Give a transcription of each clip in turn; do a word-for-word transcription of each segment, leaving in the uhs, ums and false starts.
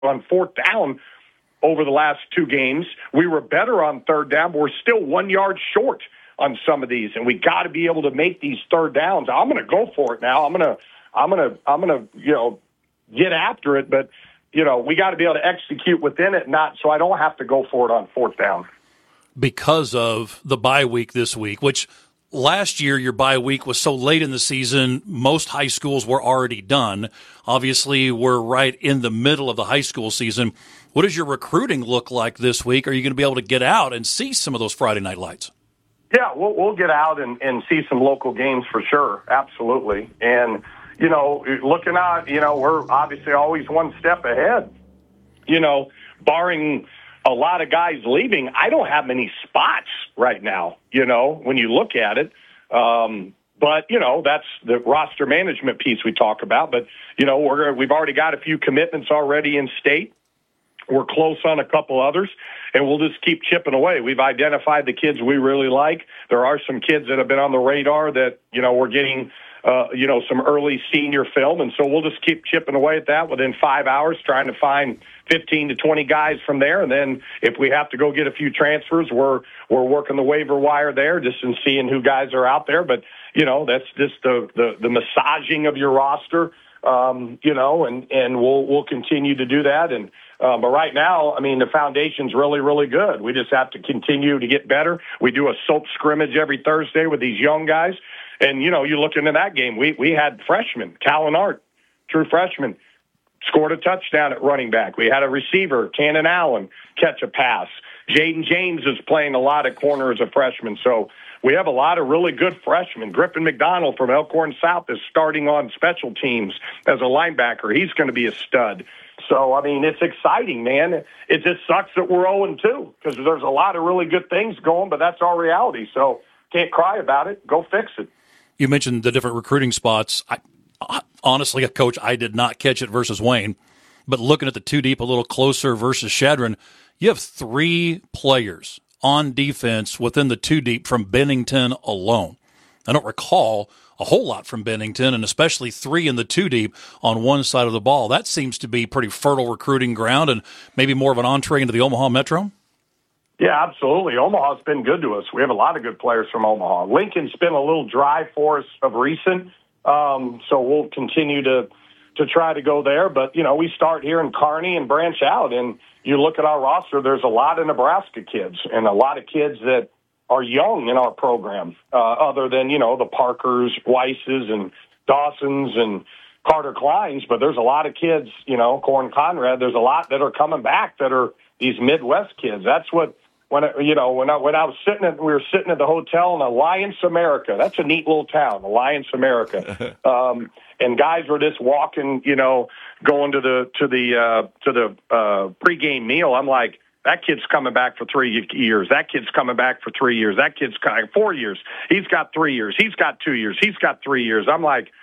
on fourth down over the last two games. We were better on third down, but we're still one yard short on some of these, and we got to be able to make these third downs. I'm going to go for it now. I'm going to, I'm going to, I'm going to, you know, get after it, but you know, we got to be able to execute within it, not so I don't have to go for it on fourth down. Because of the bye week this week, which last year your bye week was so late in the season, most high schools were already done. Obviously, we're right in the middle of the high school season. What does your recruiting look like this week? Are you going to be able to get out and see some of those Friday night lights? Yeah, we'll, we'll get out and, and see some local games for sure. Absolutely. And, you know, looking out, you know, we're obviously always one step ahead. You know, barring a lot of guys leaving, I don't have many spots right now, you know, when you look at it. Um, but, you know, that's the roster management piece we talk about. But, you know, we're, we've already got a few commitments already in state. We're close on a couple others, and we'll just keep chipping away. We've identified the kids we really like. There are some kids that have been on the radar that, you know, we're getting, uh, you know, some early senior film, and so we'll just keep chipping away at that within five hours, trying to find fifteen to twenty guys from there. And then if we have to go get a few transfers, we're we're working the waiver wire there just in seeing who guys are out there. But, you know, that's just the, the, the massaging of your roster, um, you know, and, and we'll we'll continue to do that. And Um, but right now, I mean, the foundation's really, really good. We just have to continue to get better. We do a soap scrimmage every Thursday with these young guys. And, you know, you look into that game, we, we had freshmen, Callan Art, true freshman, scored a touchdown at running back. We had a receiver, Cannon Allen, catch a pass. Jaden James is playing a lot at corner as a freshman. So we have a lot of really good freshmen. Griffin McDonald from Elkhorn South is starting on special teams as a linebacker. He's going to be a stud. So, I mean, it's exciting, man. It just sucks that we're oh and two because there's a lot of really good things going, but that's our reality. So can't cry about it. Go fix it. You mentioned the different recruiting spots. I, honestly, a coach, I did not catch it versus Wayne, but looking at the two deep a little closer versus Shadron, you have three players on defense within the two deep from Bennington alone. I don't recall a whole lot from Bennington, and especially three in the two deep on one side of the ball. That seems to be pretty fertile recruiting ground and maybe more of an entree into the Omaha Metro. Yeah, absolutely. Omaha's been good to us. We have a lot of good players from Omaha. Lincoln's been a little dry for us of recent, um, so we'll continue to to try to go there. But, you know, we start here in Kearney and branch out, and you look at our roster, there's a lot of Nebraska kids and a lot of kids that are young in our program, uh, other than, you know, the Parkers, Weisses, and Dawsons, and Carter Kleins. But there's a lot of kids, you know, Corin Conrad, there's a lot that are coming back that are these Midwest kids. That's what, when I, you know, when I, when I was sitting at, we were sitting at the hotel in Alliance, America. That's a neat little town, Alliance, America. um, and guys were just walking, you know, going to the, to the, uh, to the, uh, pregame meal. I'm like, that kid's coming back for three years. That kid's coming back for three years. That kid's coming four years. He's got three years. He's got two years. He's got three years. I'm like,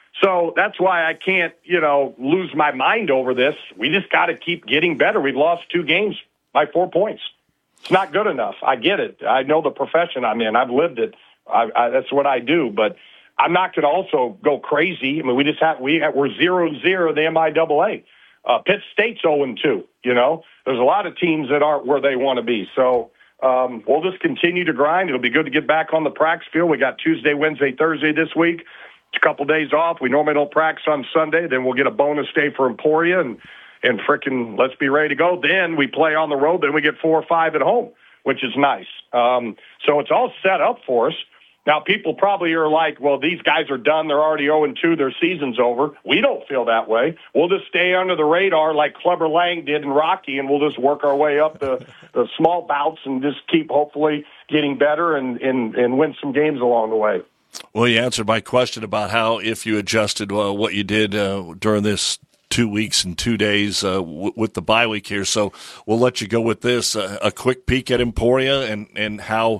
so that's why I can't, you know, lose my mind over this. We just got to keep getting better. We've lost two games by four points. It's not good enough. I get it. I know the profession I'm in. I've lived it. I, I, that's what I do. But I'm not going to also go crazy. I mean, we just have, we have, we're zero and zero in the M I double A. Uh, Pitt State's oh and two, you know. There's a lot of teams that aren't where they want to be. So um, we'll just continue to grind. It'll be good to get back on the practice field. We got Tuesday, Wednesday, Thursday this week. A couple days off. We normally don't practice on Sunday. Then we'll get a bonus day for Emporia, and, and frickin' let's be ready to go. Then we play on the road. Then we get four or five at home, which is nice. Um, so it's all set up for us. Now, people probably are like, well, these guys are done. They're already oh and two. Their season's over. We don't feel that way. We'll just stay under the radar like Clubber Lang did in Rocky, and we'll just work our way up the, the small bouts and just keep hopefully getting better and, and, and win some games along the way. Well, you answered my question about how if you adjusted uh, what you did uh, during this two weeks and two days uh, w- with the bye week here. So we'll let you go with this, uh, a quick peek at Emporia and, and how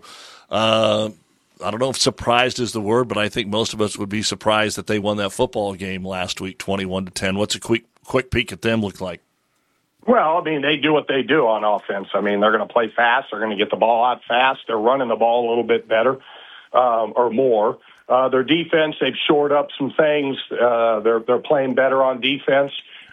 uh, – I don't know if surprised is the word, but I think most of us would be surprised that they won that football game last week, twenty-one to ten. What's a quick quick peek at them look like? Well, I mean, they do what they do on offense. I mean, they're going to play fast. They're going to get the ball out fast. They're running the ball a little bit better um, or more. Uh, their defense, they've shored up some things. Uh, they're they're playing better on defense.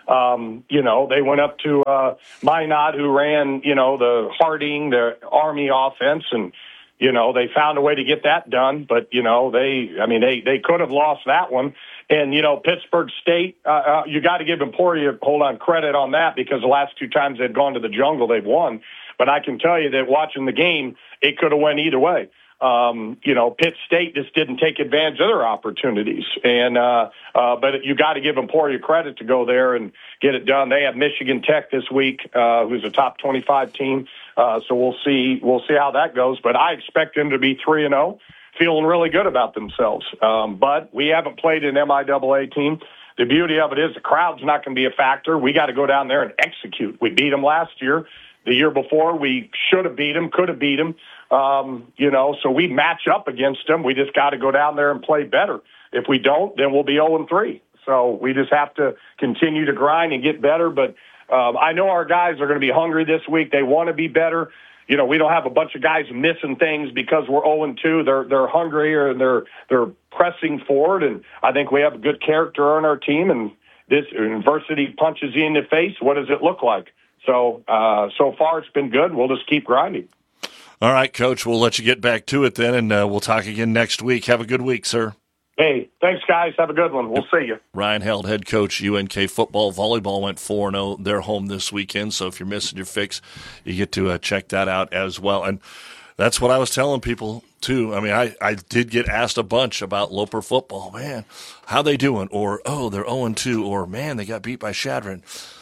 Um, you know, they went up to uh, Minot, who ran, you know, the Harding, the Army offense, and, you know, they found a way to get that done. But, you know, they, I mean, they, they could have lost that one. And, you know, Pittsburgh State, uh, uh, you got to give Emporia, hold on, credit on that, because the last two times they've gone to the jungle, they've won. But I can tell you that watching the game, it could have went either way. Um, you know, Pitt State just didn't take advantage of their opportunities. And, uh, uh, but you got to give Emporia credit to go there and get it done. They have Michigan Tech this week, uh, who's a top twenty-five team. Uh, so we'll see, we'll see how that goes. But I expect them to be three and oh, feeling really good about themselves. Um, but we haven't played an M I A A team. The beauty of it is the crowd's not going to be a factor. We got to go down there and execute. We beat them last year. The year before, we should have beat them, could have beat them. Um, you know, so we match up against them. We just got to go down there and play better. If we don't, then we'll be oh and three. So we just have to continue to grind and get better. But um, I know our guys are going to be hungry this week. They want to be better. You know, we don't have a bunch of guys missing things because we're oh and two. They're they're hungrier and they're they're pressing forward. And I think we have a good character on our team. And this adversity punches you in the face. What does it look like? So uh, so far it's been good. We'll just keep grinding. All right, Coach, we'll let you get back to it then, and uh, we'll talk again next week. Have a good week, sir. Hey, thanks, guys. Have a good one. We'll see you. Ryan Held, head coach, U N K football. Volleyball went four and oh. They're home this weekend, so if you're missing your fix, you get to uh, check that out as well. And that's what I was telling people, too. I mean, I, I did get asked a bunch about Loper football. Man, how they doing? Or, oh, they're oh and two. Or, man, they got beat by Shadron.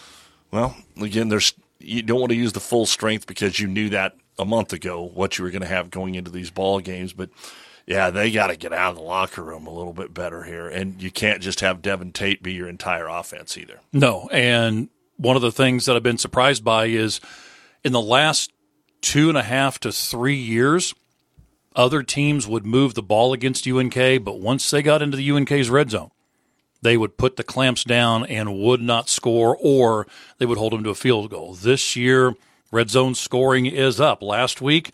Well, again, there's you don't want to use the full strength because you knew that a month ago what you were going to have going into these ball games. But, yeah, they got to get out of the locker room a little bit better here. And you can't just have Devin Tate be your entire offense either. No, and one of the things that I've been surprised by is in the last two and a half to three years, other teams would move the ball against U N K, but once they got into the U N K's red zone, they would put the clamps down and would not score, or they would hold them to a field goal. This year, red zone scoring is up. Last week,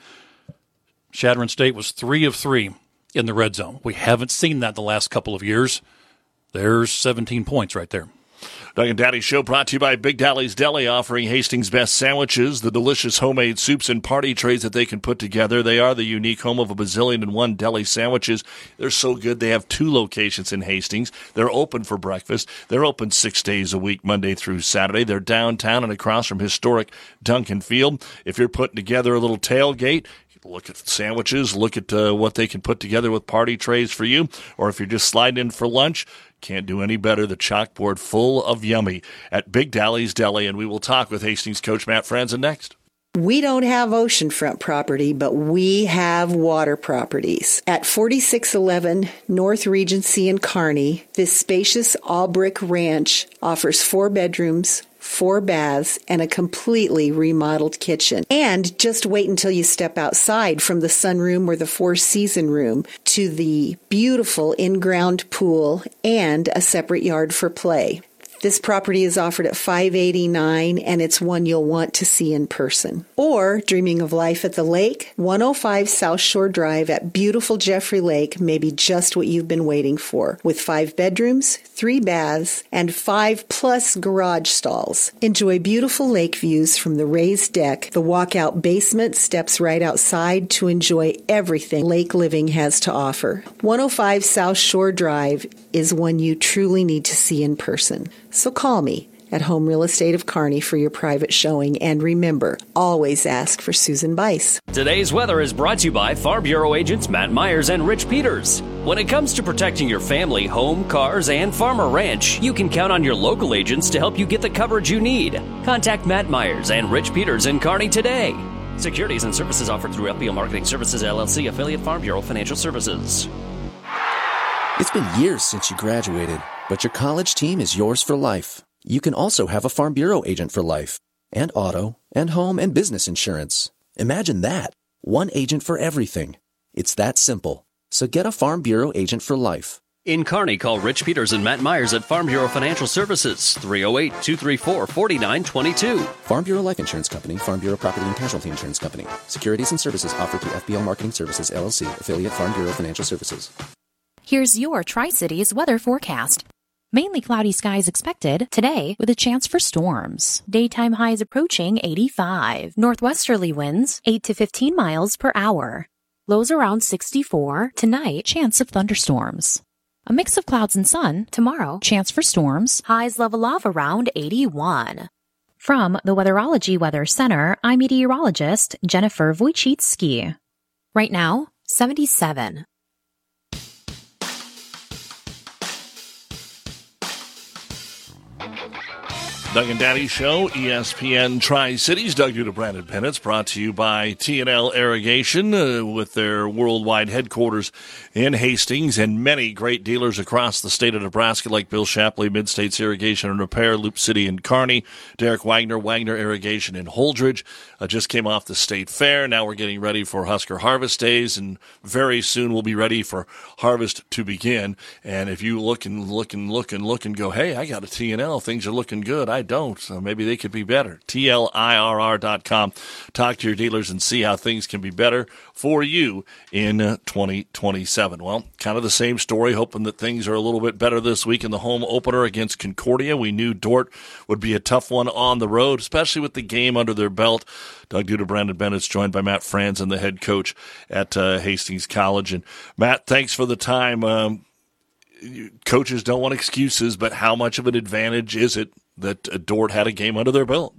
Shadron State was three of three in the red zone. We haven't seen that the last couple of years. There's seventeen points right there. Doug and Daddy Show brought to you by Big Dally's Deli, offering Hastings' best sandwiches, the delicious homemade soups and party trays that they can put together. They are the unique home of a bazillion and one deli sandwiches. They're so good. They have two locations in Hastings. They're open for breakfast. They're open six days a week, Monday through Saturday. They're downtown and across from historic Duncan Field. If you're putting together a little tailgate, look at sandwiches, look at uh, what they can put together with party trays for you. Or if you're just sliding in for lunch, can't do any better. The chalkboard full of yummy at Big Dally's Deli. And we will talk with Hastings coach Matt Franzen next. We don't have oceanfront property, but we have water properties. At forty-six eleven North Regency in Kearney, this spacious all-brick ranch offers four bedrooms, four baths, and a completely remodeled kitchen. And just wait until you step outside from the sunroom or the four-season room to the beautiful in-ground pool and a separate yard for play. This property is offered at five eighty-nine dollars, and it's one you'll want to see in person. Or, dreaming of life at the lake, one oh five South Shore Drive at beautiful Jeffrey Lake may be just what you've been waiting for, with five bedrooms, three baths, and five plus garage stalls. Enjoy beautiful lake views from the raised deck. The walkout basement steps right outside to enjoy everything lake living has to offer. one oh five South Shore Drive is one you truly need to see in person. So call me at Home Real Estate of Kearney for your private showing. And remember, always ask for Susan Bice. Today's weather is brought to you by Farm Bureau agents Matt Myers and Rich Peters. When it comes to protecting your family, home, cars, and farm or ranch, you can count on your local agents to help you get the coverage you need. Contact Matt Myers and Rich Peters in Kearney today. Securities and services offered through F B L Marketing Services, L L C, affiliate Farm Bureau Financial Services. It's been years since you graduated, but your college team is yours for life. You can also have a Farm Bureau agent for life, and auto, and home and business insurance. Imagine that. One agent for everything. It's that simple. So get a Farm Bureau agent for life. In Kearney, call Rich Peters and Matt Myers at Farm Bureau Financial Services, three oh eight, two three four, four nine two two. Farm Bureau Life Insurance Company, Farm Bureau Property and Casualty Insurance Company. Securities and services offered through F B L Marketing Services, L L C, affiliate Farm Bureau Financial Services. Here's your Tri-Cities weather forecast. Mainly cloudy skies expected today with a chance for storms. Daytime highs approaching eighty-five. Northwesterly winds eight to fifteen miles per hour. Lows around sixty-four. Tonight, chance of thunderstorms. A mix of clouds and sun. Tomorrow, chance for storms. Highs level off around eighty-one. From the Weatherology Weather Center, I'm meteorologist Jennifer Wojcicki. Right now, seventy-seven. Doug and Daddy Show, E S P N Tri-Cities. Doug Duda, Brandon Pennett's, brought to you by T and L Irrigation uh, with their worldwide headquarters in Hastings and many great dealers across the state of Nebraska like Bill Shapley, Mid-States Irrigation and Repair, Loop City and Kearney, Derek Wagner, Wagner Irrigation in Holdridge. Uh, just came off the state fair. Now we're getting ready for Husker Harvest Days, and very soon we'll be ready for harvest to begin. And if you look and look and look and look and go, hey, I got a T and L, things are looking good. I don't, so maybe they could be better. T L I R R dot com. Talk to your dealers and see how things can be better for you in uh, twenty twenty-seven. Well, kind of the same story, hoping that things are a little bit better this week in the home opener against Concordia. We knew Dordt would be a tough one on the road, especially with the game under their belt. Doug Duda, Brandon Bennett's joined by Matt Franzen, the head coach at uh, Hastings College. And Matt, thanks for the time. Um, coaches don't want excuses, but how much of an advantage is it that uh, Dordt had a game under their belt?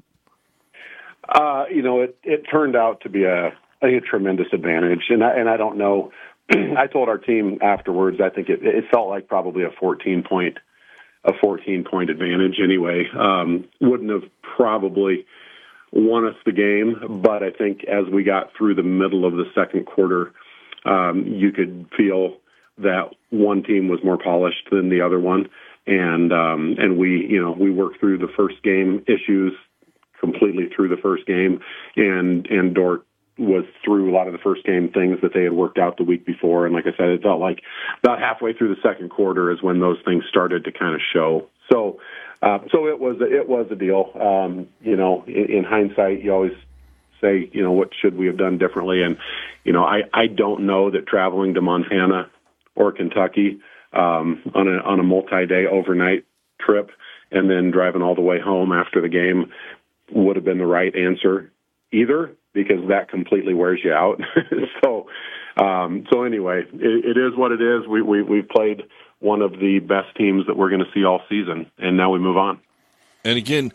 Uh, you know, it, it turned out to be a, a tremendous advantage, and I, and I don't know. I told our team afterwards, I think it, it felt like probably a fourteen point, a fourteen point advantage anyway. Um, wouldn't have probably won us the game, but I think as we got through the middle of the second quarter, um, you could feel that one team was more polished than the other one. And, um, and we, you know, we worked through the first game issues completely through the first game, and, and Dordt was through a lot of the first game things that they had worked out the week before. And like I said, it felt like about halfway through the second quarter is when those things started to kind of show. So, uh, so it was, a, it was a deal. Um, you know, in, in hindsight, you always say, you know, what should we have done differently? And, you know, I, I don't know that traveling to Montana or Kentucky, um, on a, on a multi-day overnight trip and then driving all the way home after the game would have been the right answer either, because that completely wears you out. so, um, so anyway, it, it is what it is. We, we, we've played one of the best teams that we're going to see all season, and now we move on. And again,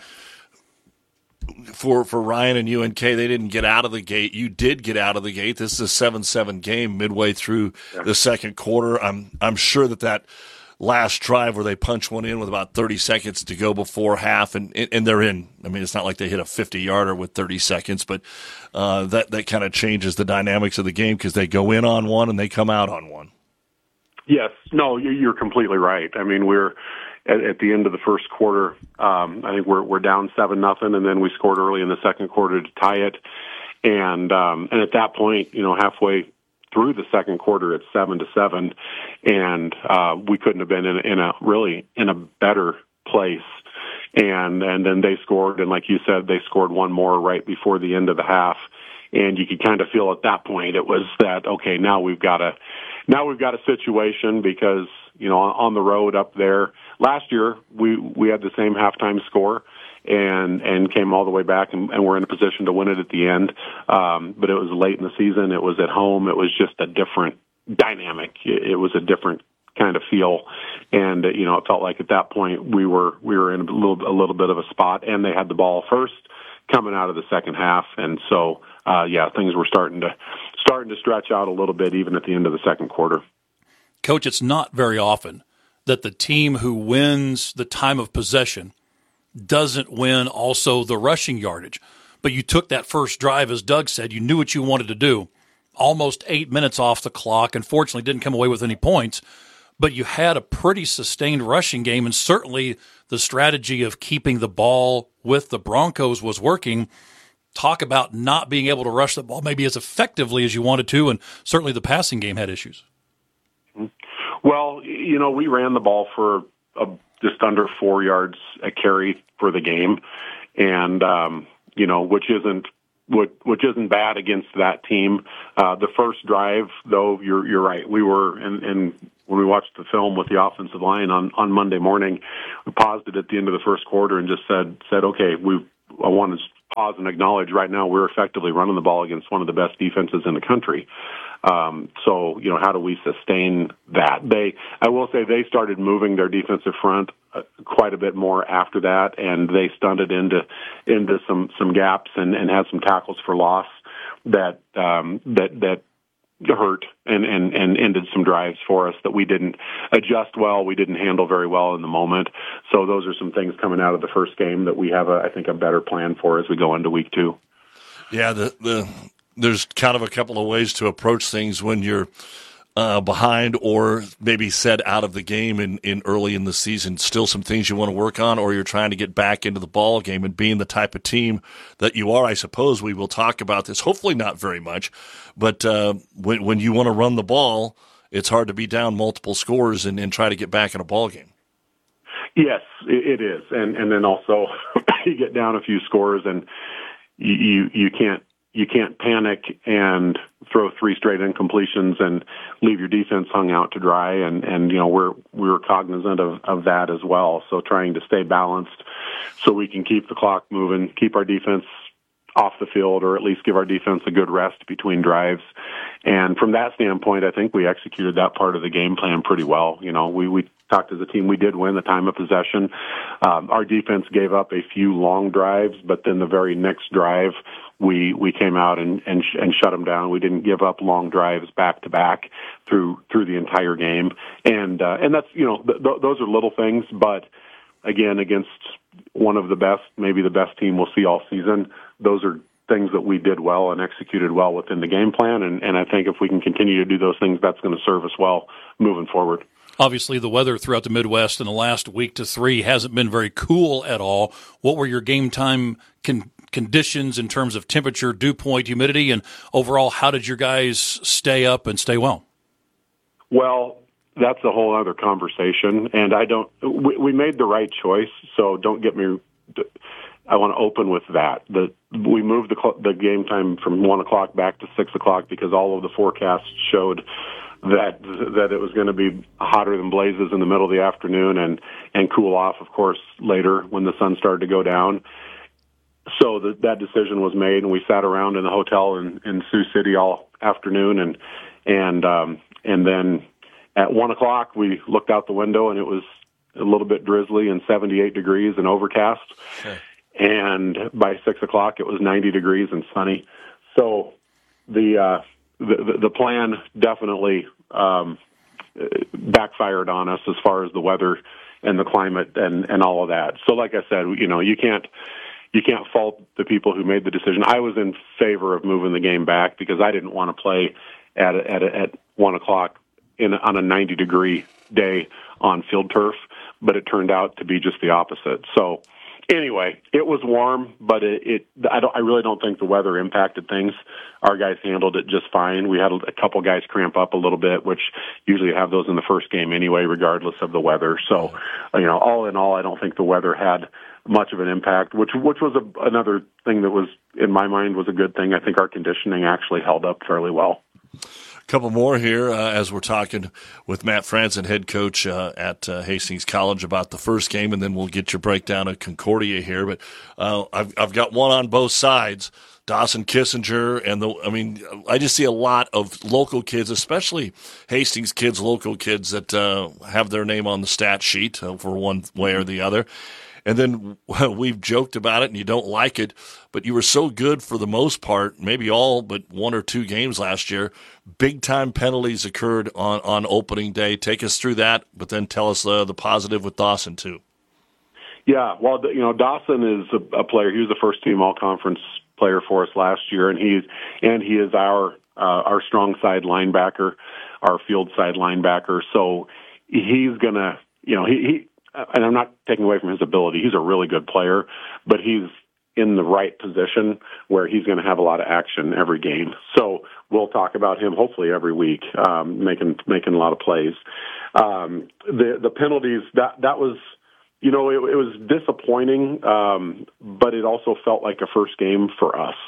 for for Ryan and U N K, they didn't get out of the gate. You did get out of the gate. This is a seven seven game midway through yeah. the second quarter. I'm I'm sure that that last drive where they punch one in with about thirty seconds to go before half, and and they're in. I mean, it's not like they hit a fifty-yarder with thirty seconds, but uh, that, that kind of changes the dynamics of the game because they go in on one and they come out on one. Yes. No, you're completely right. I mean, we're at, at the end of the first quarter, um, I think we're we're down seven nothing, and then we scored early in the second quarter to tie it. And um, and at that point, you know, halfway through the second quarter, it's seven to seven, and uh, we couldn't have been in, in a really in a better place. And and then they scored, and like you said, they scored one more right before the end of the half. And you could kind of feel at that point it was that, okay, now we've got a now we've got a situation because, you know, on the road up there last year we we had the same halftime score and and came all the way back and, and we're in a position to win it at the end. Um, but it was late in the season. It was at home. It was just a different dynamic. It, it was a different kind of feel. And, uh, you know, it felt like at that point we were we were in a little a little bit of a spot, and they had the ball first coming out of the second half. And so, uh, yeah, things were starting to starting to stretch out a little bit even at the end of the second quarter. Coach, it's not very often that the team who wins the time of possession doesn't win also the rushing yardage. But you took that first drive, as Doug said, you knew what you wanted to do. Almost eight minutes off the clock. Unfortunately, didn't come away with any points. But you had a pretty sustained rushing game, and certainly the strategy of keeping the ball with the Broncos was working. Talk about not being able to rush the ball maybe as effectively as you wanted to, and certainly the passing game had issues. Well, you know, we ran the ball for a, just under four yards a carry for the game, and, um, you know, which isn't which, which isn't bad against that team. Uh, the first drive, though, you're you're right. We were, and, and when we watched the film with the offensive line on, on Monday morning, we paused it at the end of the first quarter and just said, said okay, we I want to pause and acknowledge right now we're effectively running the ball against one of the best defenses in the country. Um, so, you know, how do we sustain that? They, I will say they started moving their defensive front uh, quite a bit more after that, and they stunted into into some, some gaps and, and had some tackles for loss that um, that that hurt and, and, and ended some drives for us that we didn't adjust well, we didn't handle very well in the moment. So those are some things coming out of the first game that we have, a, I think, a better plan for as we go into week two. Yeah, the the. There's kind of a couple of ways to approach things when you're uh, behind or maybe set out of the game in, in early in the season. Still some things you want to work on, or you're trying to get back into the ball game. And being the type of team that you are, I suppose we will talk about this, hopefully not very much, but uh, when, when you want to run the ball, it's hard to be down multiple scores and, and try to get back in a ball game. Yes, it is. And, and then also you get down a few scores and you, you, you can't, You can't panic and throw three straight incompletions and leave your defense hung out to dry. And, and you know, we're, we're cognizant of, of that as well. So trying to stay balanced so we can keep the clock moving, keep our defense off the field, or at least give our defense a good rest between drives. And from that standpoint, I think we executed that part of the game plan pretty well. You know, we, we talked as a team, we did win the time of possession. Um, our defense gave up a few long drives, but then the very next drive, we we came out and and, sh- and shut them down. We didn't give up long drives back to back through through the entire game, and uh, and that's you know th- th- those are little things, but again, against one of the best, maybe the best team we'll see all season, those are things that we did well and executed well within the game plan, and and I think if we can continue to do those things, that's going to serve us well moving forward. Obviously, the weather throughout the Midwest in the last week to three hasn't been very cool at all. What were your game time con- conditions in terms of temperature, dew point, humidity, and overall, how did your guys stay up and stay well? Well, that's a whole other conversation, and I don't. We, we made the right choice, so don't get me. I want to open with that. The we moved the the game time from one o'clock back to six o'clock because all of the forecasts showed that that it was going to be hotter than blazes in the middle of the afternoon and and cool off, of course, later when the sun started to go down. So the, that decision was made, and we sat around in the hotel in, in Sioux City all afternoon, and and um, and then at one o'clock we looked out the window, and it was a little bit drizzly and seventy-eight degrees and overcast. Sure. And by six o'clock it was ninety degrees and sunny. So the uh, the, the plan definitely um, backfired on us as far as the weather and the climate and, and all of that. So like I said, you know, you can't you can't fault the people who made the decision. I was in favor of moving the game back because I didn't want to play at a, at a, at one o'clock in on a ninety degree day on field turf, but it turned out to be just the opposite. So anyway, it was warm, but it, it I don't I really don't think the weather impacted things. Our guys handled it just fine. We had a couple guys cramp up a little bit, which usually you have those in the first game anyway, regardless of the weather. So, you know, all in all, I don't think the weather had much of an impact, which which was a, another thing that was, in my mind, was a good thing. I think our conditioning actually held up fairly well. A couple more here uh, as we're talking with Matt Franzen, head coach uh, at uh, Hastings College, about the first game, and then we'll get your breakdown of Concordia here. But uh, I've, I've got one on both sides. Dawson Kissinger, and the I mean, I just see a lot of local kids, especially Hastings kids, local kids that uh, have their name on the stat sheet uh, for one way or the other. And then well, we've joked about it, and you don't like it, but you were so good for the most part, maybe all but one or two games last year. Big-time penalties occurred on, on opening day. Take us through that, but then tell us uh, the positive with Dawson, too. Yeah, well, you know, Dawson is a, a player. He was a first-team all-conference player for us last year, and he's and he is our uh, our strong side linebacker, our field side linebacker. So he's gonna, you know, he. he and I'm not taking away from his ability. He's a really good player, but he's in the right position where he's going to have a lot of action every game. So we'll talk about him hopefully every week, um, making making a lot of plays. Um, the the penalties that that was, you know, it, it was disappointing, um, but it also felt like a first game for us.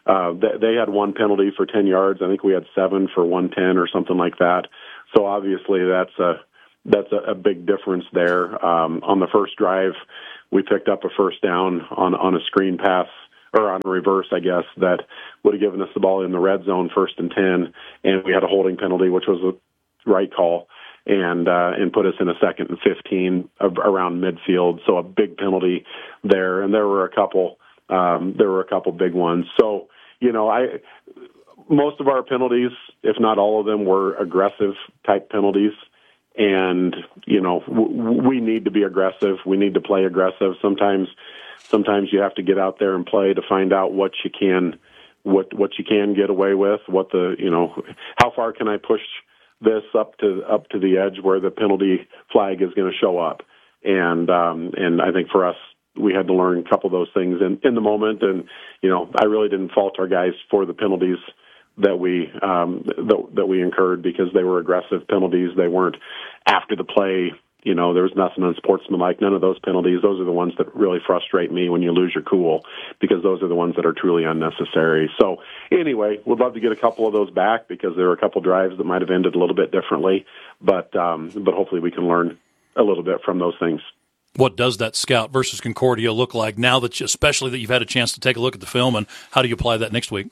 Uh, they, they had one penalty for ten yards. I think we had seven for one ten or something like that. So obviously that's a that's a, a big difference there. Um, on the first drive, we picked up a first down on on a screen pass, or on a reverse, I guess, that would have given us the ball in the red zone, first and ten, and we had a holding penalty, which was a right call, and uh, and put us in a second and fifteen around midfield. So a big penalty there, and there were a couple. Um, there were a couple big ones. So, you know, I most of our penalties, if not all of them, were aggressive type penalties. And, you know, w- we need to be aggressive. We need to play aggressive. Sometimes, sometimes you have to get out there and play to find out what you can, what, what you can get away with, what the, you know, how far can I push this up to, up to the edge where the penalty flag is going to show up. And, um, and I think for us, we had to learn a couple of those things in, in the moment. And, you know, I really didn't fault our guys for the penalties that we um, that, that we incurred, because they were aggressive penalties. They weren't after the play. You know, there was nothing unsportsmanlike. None of those penalties. Those are the ones that really frustrate me when you lose your cool, because those are the ones that are truly unnecessary. So anyway, we'd love to get a couple of those back, because there were a couple drives that might have ended a little bit differently. But um, but hopefully we can learn a little bit from those things. What does that Scout versus Concordia look like now that, you, especially that you've had a chance to take a look at the film, and how do you apply that next week?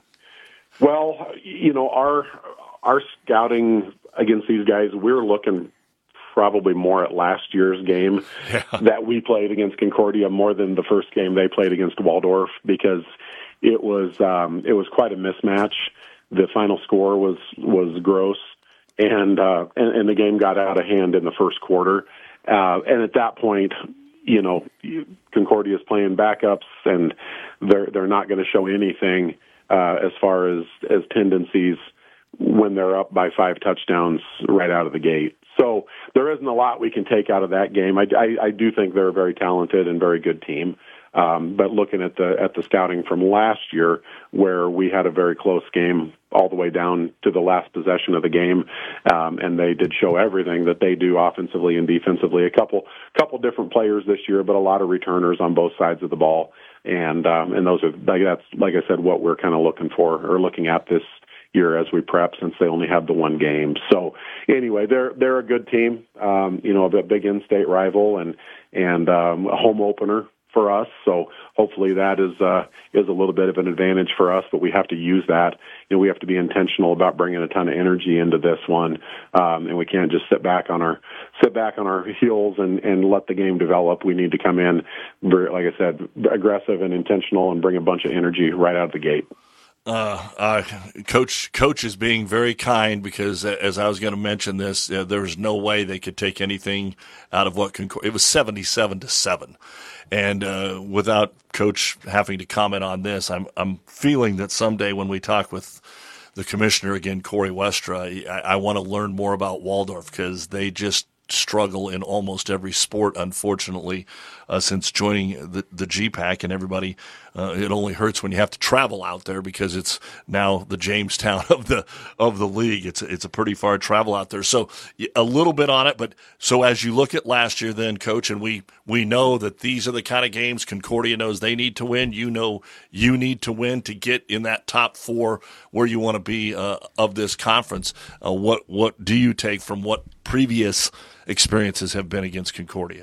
Well, you know, our our scouting against these guys, we're looking probably more at last year's game yeah. that we played against Concordia more than the first game they played against Waldorf, because it was um, it was quite a mismatch. The final score was was gross, and uh, and, and the game got out of hand in the first quarter. Uh, and at that point, you know, Concordia is playing backups, and they're they're not going to show anything uh, as far as, as tendencies when they're up by five touchdowns right out of the gate. So there isn't a lot we can take out of that game. I, I, I do think they're a very talented and very good team. Um, but looking at the at the scouting from last year, where we had a very close game all the way down to the last possession of the game, um, and they did show everything that they do offensively and defensively. A couple couple different players this year, but a lot of returners on both sides of the ball, and um, and those are like that's like I said, what we're kind of looking for or looking at this year as we prep, since they only have the one game. So anyway, they're they're a good team, um, you know, a big in-state rival and and um, a home opener for us. So hopefully that is uh, is a little bit of an advantage for us, but we have to use that. You know, we have to be intentional about bringing a ton of energy into this one, um, and we can't just sit back on our sit back on our heels and, and let the game develop. We need to come in, very, like I said, aggressive and intentional, and bring a bunch of energy right out of the gate. Uh, uh, coach, coach is being very kind, because as I was going to mention this, uh, there was no way they could take anything out of what Concord. It was seventy-seven to seven, and uh, without coach having to comment on this, I'm I'm feeling that someday when we talk with the commissioner again, Corey Westra, I, I want to learn more about Waldorf, because they just struggle in almost every sport, unfortunately, uh, since joining the, the G PAC, and everybody, uh, it only hurts when you have to travel out there, because it's now the Jamestown of the of the league. It's it's a pretty far travel out there. So a little bit on it, but so as you look at last year then, Coach, and we, we know that these are the kind of games Concordia knows they need to win. You know you need to win to get in that top four where you want to be uh, of this conference. Uh, what what do you take from what previous experiences have been against Concordia?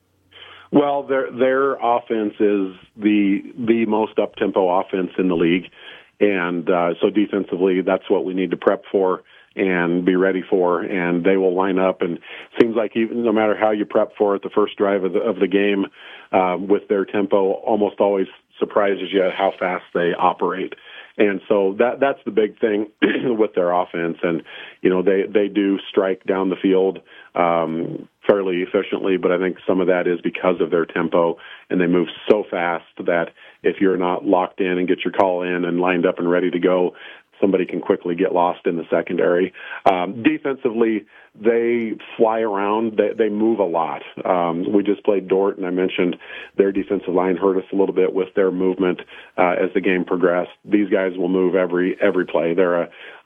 Well, their their offense is the the most up tempo offense in the league, and uh, so defensively, that's what we need to prep for and be ready for. And they will line up, and seems like even no matter how you prep for it, the first drive of the of the game uh, with their tempo almost always surprises you at how fast they operate. And so that that's the big thing with their offense. And, you know, they, they do strike down the field um, fairly efficiently, but I think some of that is because of their tempo, and they move so fast that if you're not locked in and get your call in and lined up and ready to go, somebody can quickly get lost in the secondary. Um, defensively, they fly around. They, they move a lot. Um, we just played Dort, and I mentioned their defensive line hurt us a little bit with their movement uh, as the game progressed. These guys will move every every play. They're a,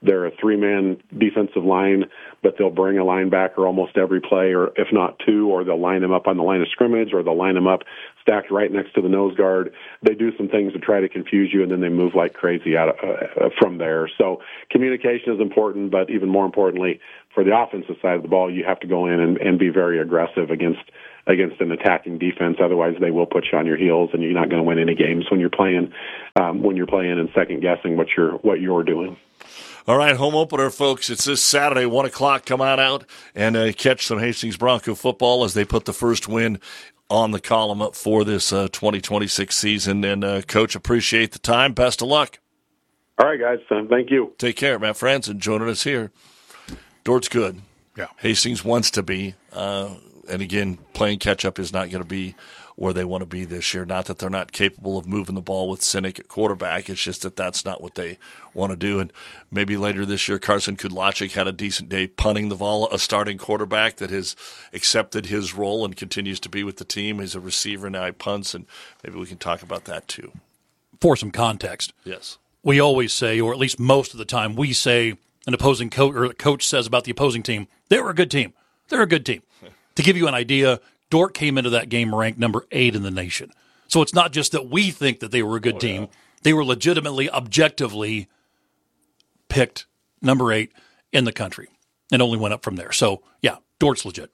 they're a three-man defensive line, but they'll bring a linebacker almost every play, or if not two, or they'll line them up on the line of scrimmage, or they'll line them up stacked right next to the nose guard. They do some things to try to confuse you, and then they move like crazy out of, uh, from there. So communication is important, but even more importantly, for the offensive side of the ball, you have to go in and, and be very aggressive against against an attacking defense. Otherwise, they will put you on your heels, and you're not going to win any games when you're playing um, when you're playing and second guessing what you're what you're doing. All right, home opener, folks. It's this Saturday, one o'clock. Come on out and uh, catch some Hastings Bronco football as they put the first win on the column up for this uh, twenty twenty-six season. And, uh, Coach, appreciate the time. Best of luck. All right, guys. Uh, thank you. Take care, Matt Franson joining us here. Dort's good. Yeah. Hastings wants to be. Uh, and, again, playing catch-up is not going to be where they want to be this year. Not that they're not capable of moving the ball with Sinek at quarterback. It's just that that's not what they want to do. And maybe later this year, Carson Kudlachik had a decent day punting the ball, a starting quarterback that has accepted his role and continues to be with the team. He's a receiver now. He punts, and maybe we can talk about that too. For some context. Yes. We always say, or at least most of the time, we say an opposing coach or the coach says about the opposing team, they were a good team. They're a good team. To give you an idea, Dort came into that game ranked number eight in the nation. So it's not just that we think that they were a good oh, team. Yeah. They were legitimately, objectively picked number eight in the country and only went up from there. So, yeah, Dort's legit.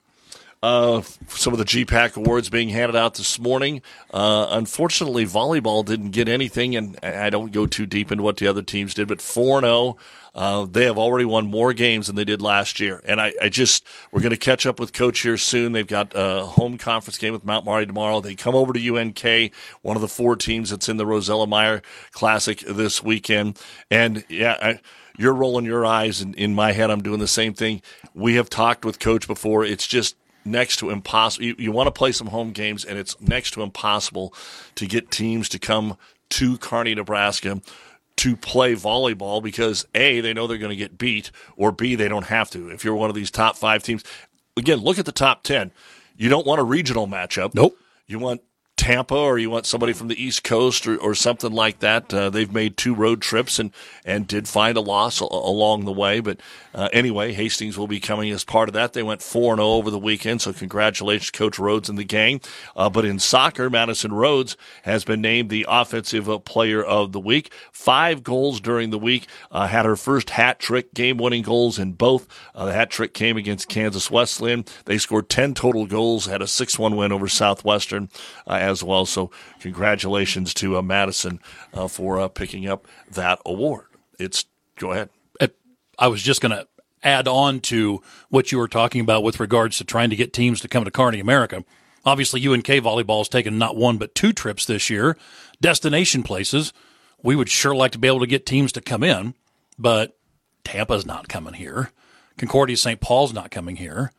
Uh, some of the G PAC awards being handed out this morning. Uh, unfortunately, volleyball didn't get anything, and I don't go too deep into what the other teams did, but four and oh. Uh, they have already won more games than they did last year. And I, I just, we're going to catch up with Coach here soon. They've got a home conference game with Mount Maury tomorrow. They come over to U N K, one of the four teams that's in the Rosella Meyer Classic this weekend. And, yeah, I, you're rolling your eyes, and in my head I'm doing the same thing. We have talked with Coach before. It's just next to impossible. You, you want to play some home games, and it's next to impossible to get teams to come to Kearney, Nebraska to play volleyball because, A, they know they're going to get beat, or B, they don't have to. If you're one of these top five teams, again, look at the top ten. You don't want a regional matchup. Nope. You want Tampa, or you want somebody from the East Coast, or, or something like that. Uh, they've made two road trips and, and did find a loss a- along the way. But uh, anyway, Hastings will be coming as part of that. They went four and oh over the weekend, so congratulations, Coach Rhodes and the gang. Uh, but in soccer, Madison Rhodes has been named the Offensive Player of the Week. Five goals during the week. Uh, had her first hat trick, game-winning goals in both. Uh, the hat trick came against Kansas Wesleyan. They scored ten total goals, had a six one win over Southwestern uh, as well. So congratulations to uh, Madison uh, for uh, picking up that award. It's go ahead. I was just going to add on to what you were talking about with regards to trying to get teams to come to Kearney, America. Obviously, U N K volleyball has taken not one but two trips this year, destination places. We would sure like to be able to get teams to come in, but Tampa's not coming here. Concordia Saint Paul's not coming here.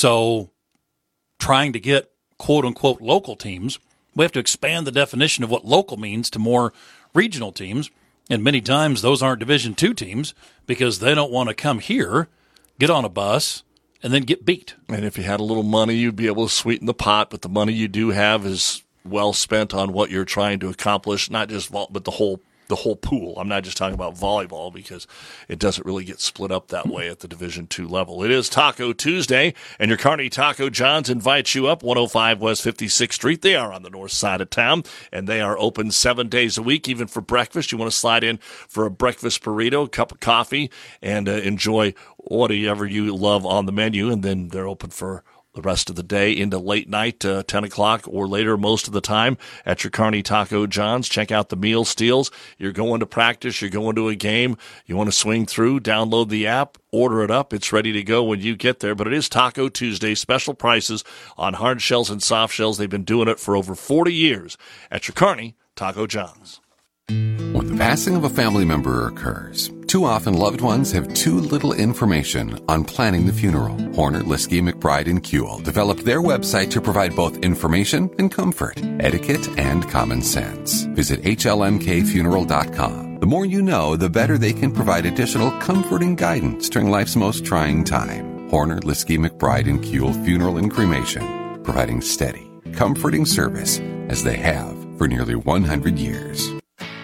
So trying to get quote-unquote local teams, we have to expand the definition of what local means to more regional teams. And many times those aren't Division two teams because they don't want to come here, get on a bus, and then get beat. And if you had a little money, you'd be able to sweeten the pot, but the money you do have is well spent on what you're trying to accomplish, not just vol- but the whole the whole pool. I'm not just talking about volleyball because it doesn't really get split up that way at the Division two level. It is Taco Tuesday, and your Kearney Taco John's invites you up one oh five West fifty-sixth Street. They are on the north side of town, and they are open seven days a week, even for breakfast. You want to slide in for a breakfast burrito, a cup of coffee, and uh, enjoy whatever you love on the menu, and then they're open for the rest of the day into late night, uh, ten o'clock or later most of the time at your Kearney Taco John's. Check out the meal steals. You're going to practice. You're going to a game. You want to swing through, download the app, order it up. It's ready to go when you get there. But it is Taco Tuesday. Special prices on hard shells and soft shells. They've been doing it for over forty years at your Kearney Taco John's. When the passing of a family member occurs, too often loved ones have too little information on planning the funeral. Horner, Liskey, McBride, and Kuehl developed their website to provide both information and comfort, etiquette, and common sense. Visit H L M K funeral dot com. The more you know, the better they can provide additional comforting guidance during life's most trying time. Horner, Liskey, McBride, and Kuehl Funeral and Cremation, providing steady, comforting service as they have for nearly one hundred years.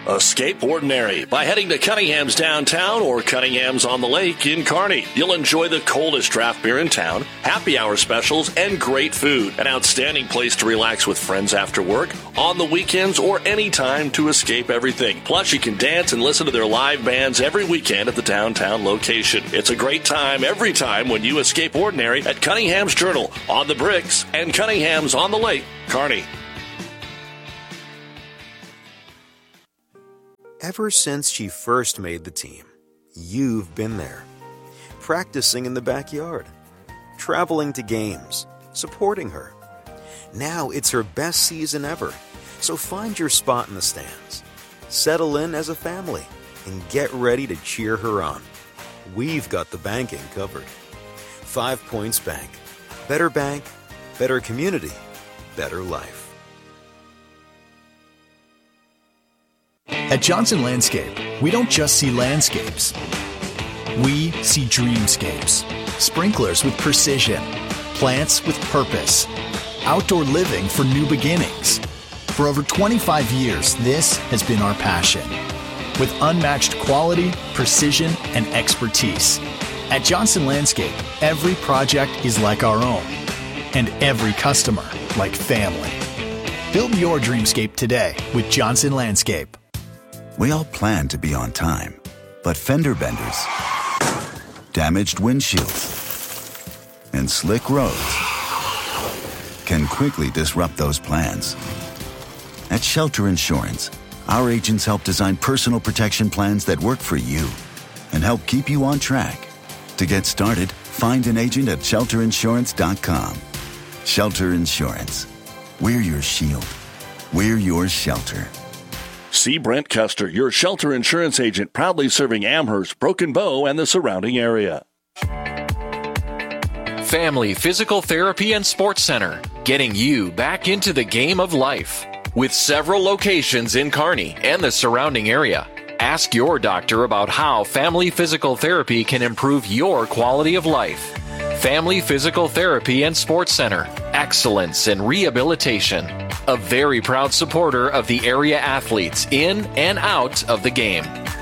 Escape Ordinary by heading to Cunningham's downtown or Cunningham's on the Lake in Kearney. You'll enjoy the coldest draft beer in town, happy hour specials, and great food. An outstanding place to relax with friends after work, on the weekends, or any time to escape everything. Plus, you can dance and listen to their live bands every weekend at the downtown location. It's a great time every time when you escape ordinary at Cunningham's Journal, on the Bricks, and Cunningham's on the Lake, Kearney. Ever since she first made the team, you've been there. Practicing in the backyard, traveling to games, supporting her. Now it's her best season ever, so find your spot in the stands. Settle in as a family and get ready to cheer her on. We've got the banking covered. Five Points Bank. Better bank, better community, better life. At Johnson Landscape, we don't just see landscapes. We see dreamscapes. Sprinklers with precision. Plants with purpose. Outdoor living for new beginnings. For over twenty-five years, this has been our passion. With unmatched quality, precision, and expertise. At Johnson Landscape, every project is like our own. And every customer like family. Build your dreamscape today with Johnson Landscape. We all plan to be on time, but fender benders, damaged windshields, and slick roads can quickly disrupt those plans. At Shelter Insurance, our agents help design personal protection plans that work for you and help keep you on track. To get started, find an agent at shelter insurance dot com. Shelter Insurance. We're your shield. We're your shelter. See Brent Custer, your Shelter Insurance agent, proudly serving Amherst, Broken Bow, and the surrounding area. Family Physical Therapy and Sports Center, getting you back into the game of life. With several locations in Kearney and the surrounding area, ask your doctor about how Family Physical Therapy can improve your quality of life. Family Physical Therapy and Sports Center, excellence in rehabilitation. A very proud supporter of the area athletes in and out of the game.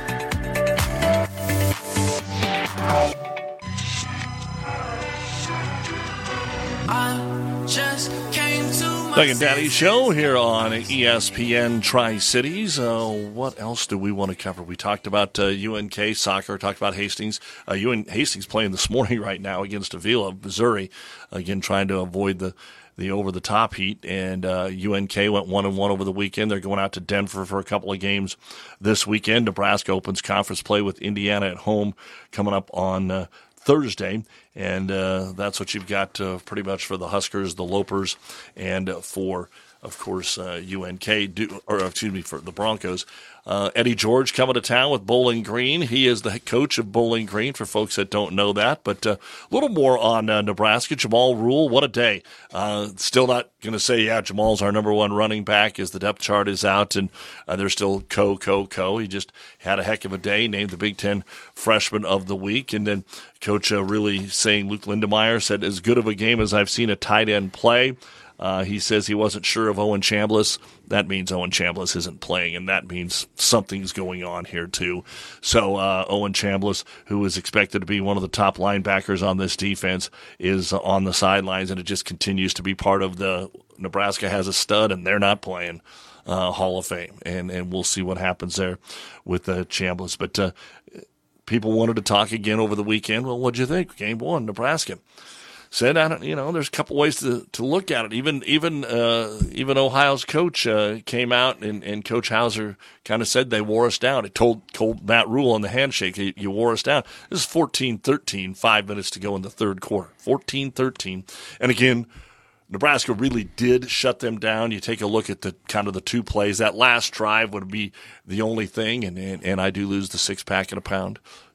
Doug and Daddy Show here on E S P N Tri-Cities. Uh, what else do we want to cover? We talked about uh, U N K soccer, talked about Hastings. Uh, U N Hastings playing this morning right now against Avila, Missouri. Again, trying to avoid the, the over-the-top heat. And uh, U N K went one and one over the weekend. They're going out to Denver for a couple of games this weekend. Nebraska opens conference play with Indiana at home coming up on uh, Thursday, and uh, that's what you've got uh, pretty much for the Huskers, the Lopers, and uh, for, of course, uh, U N K, do, or excuse me, for the Broncos. Uh, Eddie George coming to town with Bowling Green. He is the coach of Bowling Green, for folks that don't know that. But uh, a little more on uh, Nebraska. Jamal Rule, what a day. Uh, still not going to say, yeah, Jamal's our number one running back as the depth chart is out, and uh, they're still co, co, co. He just had a heck of a day, named the Big Ten Freshman of the Week. And then Coach uh, really saying, Luke Lindemeyer said, as good of a game as I've seen a tight end play. Uh, he says he wasn't sure of Owen Chambliss. That means Owen Chambliss isn't playing, and that means something's going on here too. So uh, Owen Chambliss, who is expected to be one of the top linebackers on this defense, is on the sidelines, and it just continues to be part of the Nebraska has a stud, and they're not playing uh, Hall of Fame, and and we'll see what happens there with uh, Chambliss. But uh, people wanted to talk again over the weekend. Well, what'd you think? Game one, Nebraska. Said, I don't, you know, there's a couple ways to, to look at it. Even even uh, even Ohio's coach uh, came out, and, and Coach Hauser kind of said they wore us down. It told, told Matt Rule on the handshake, you, you wore us down. This is fourteen thirteen, five minutes to go in the third quarter. fourteen thirteen. And again, Nebraska really did shut them down. You take a look at the kind of the two plays. That last drive would be the only thing, and, and, and I do lose the six-pack and a pound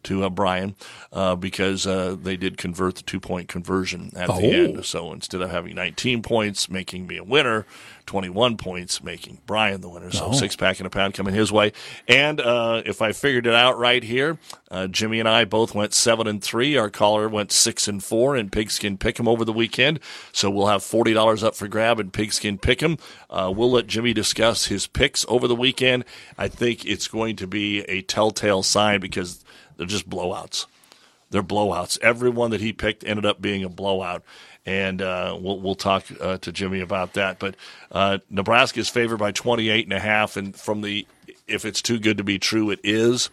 to uh, Brian uh, because uh, they did convert the two-point conversion at oh. the end. So instead of having nineteen points, making me a winner, twenty-one points, making Brian the winner. So oh. six-pack and a pound coming his way. And uh, if I figured it out right here, uh, Jimmy and I both went seven and three. Our caller went six and four in Pigskin Pick'em over the weekend. So we'll have forty dollars up for grab in Pigskin Pick'em. Uh, we'll let Jimmy discuss his picks over the weekend. I think it's going to be a telltale sign because they're just blowouts. They're blowouts. Everyone that he picked ended up being a blowout. And uh, we'll we'll talk uh, to Jimmy about that. But uh, Nebraska is favored by twenty-eight and a half, and from the if it's too good to be true, it is.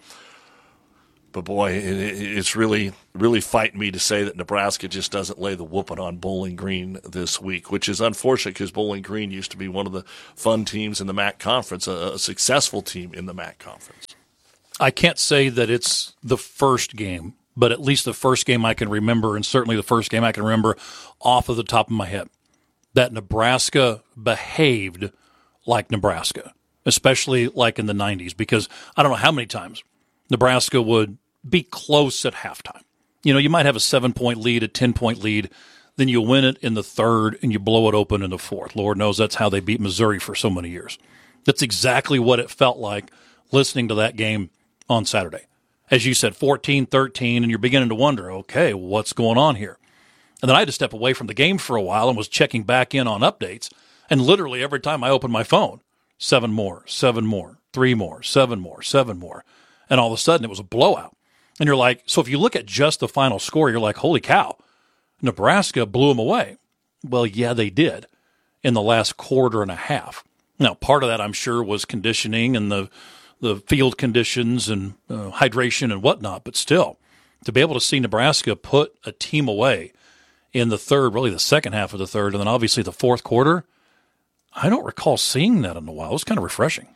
But boy, it, it's really really fighting me to say that Nebraska just doesn't lay the whooping on Bowling Green this week, which is unfortunate because Bowling Green used to be one of the fun teams in the M A C conference, a, a successful team in the M A C conference. I can't say that it's the first game, but at least the first game I can remember, and certainly the first game I can remember off of the top of my head, that Nebraska behaved like Nebraska, especially like in the nineties, because I don't know how many times Nebraska would be close at halftime. You know, you might have a seven-point lead, a ten-point lead, then you win it in the third, and you blow it open in the fourth. Lord knows that's how they beat Missouri for so many years. That's exactly what it felt like listening to that game on Saturday. As you said, fourteen thirteen, and you're beginning to wonder, okay, what's going on here? And then I had to step away from the game for a while and was checking back in on updates, and literally every time I opened my phone, seven more, seven more, three more, seven more, seven more, and all of a sudden it was a blowout. And you're like, so if you look at just the final score, you're like, holy cow, Nebraska blew them away. Well, yeah, they did in the last quarter and a half. Now, part of that, I'm sure, was conditioning and the the field conditions and uh, hydration and whatnot, but still, to be able to see Nebraska put a team away in the third, really the second half of the third, and then obviously the fourth quarter, I don't recall seeing that in a while. It was kind of refreshing.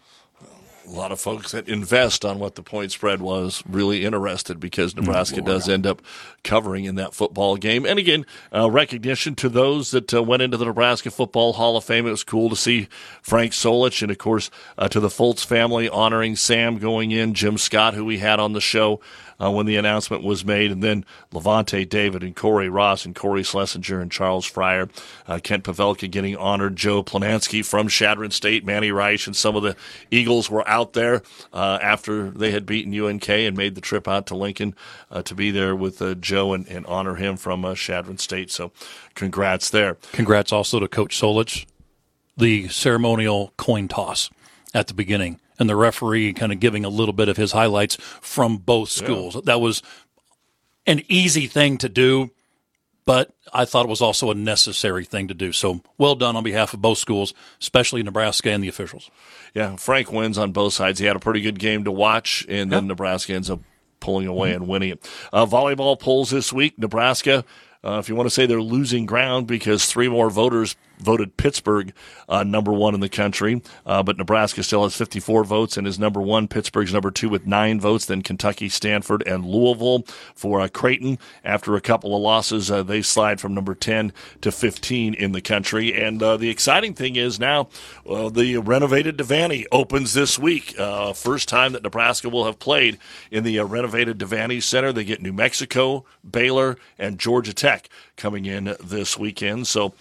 A lot of folks that invest on what the point spread was really interested because Nebraska does end up covering in that football game. And again, uh, recognition to those that uh, went into the Nebraska Football Hall of Fame. It was cool to see Frank Solich and, of course, uh, to the Fultz family honoring Sam going in, Jim Scott, who we had on the show uh, when the announcement was made, and then Levante David and Corey Ross and Corey Schlesinger and Charles Fryer, uh, Kent Pavelka getting honored, Joe Planansky from Chadron State, Manny Reich, and some of the Eagles were out there uh, after they had beaten U N K and made the trip out to Lincoln uh, to be there with uh, Joe and, and honor him from uh, Chadron State. So congrats there. Congrats also to Coach Solich. The ceremonial coin toss at the beginning and the referee kind of giving a little bit of his highlights from both schools. Yeah. That was an easy thing to do, but I thought it was also a necessary thing to do. So well done on behalf of both schools, especially Nebraska and the officials. Yeah, Frank wins on both sides. He had a pretty good game to watch, and then yeah. Nebraska ends up pulling away mm-hmm. and winning it. Uh, volleyball polls this week. Nebraska, uh, if you want to say they're losing ground because three more voters voted Pittsburgh uh, number one in the country, uh, but Nebraska still has fifty-four votes and is number one. Pittsburgh's number two with nine votes, then Kentucky, Stanford, and Louisville. For uh, Creighton, after a couple of losses, uh, they slide from number ten to fifteen in the country. And uh, the exciting thing is now uh, the renovated Devaney opens this week. Uh, first time that Nebraska will have played in the uh, renovated Devaney Center. They get New Mexico, Baylor, and Georgia Tech coming in this weekend. So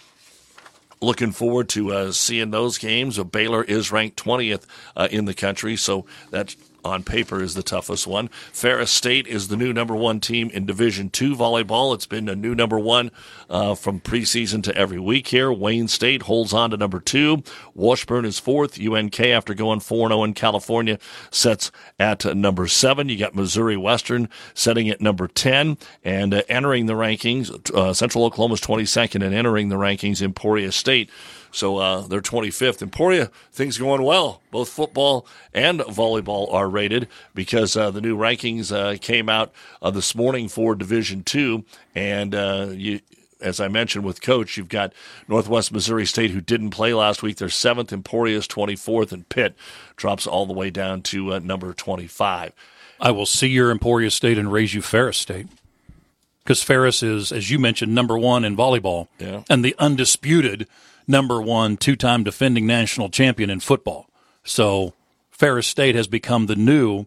looking forward to uh, seeing those games. Uh, Baylor is ranked twentieth uh, in the country, so that on paper is the toughest one. Ferris State is the new number one team in Division two volleyball. It's been a new number one uh, from preseason to every week here. Wayne State holds on to number two. Washburn is fourth. U N K, after going four and oh in California, sets at uh, number seven. You got Missouri Western setting at number ten. And uh, entering the rankings, uh, Central Oklahoma's twenty-second, and entering the rankings, Emporia State. So uh, they're twenty-fifth. Emporia, things going well. Both football and volleyball are rated because uh, the new rankings uh, came out uh, this morning for Division two. And uh, you, as I mentioned with Coach, you've got Northwest Missouri State, who didn't play last week. They're seventh. Emporia is twenty-fourth. And Pitt drops all the way down to uh, number twenty-five. I will see your Emporia State and raise you Ferris State. Because Ferris is, as you mentioned, number one in volleyball. Yeah. And the undisputed number one, two-time defending national champion in football. So Ferris State has become the new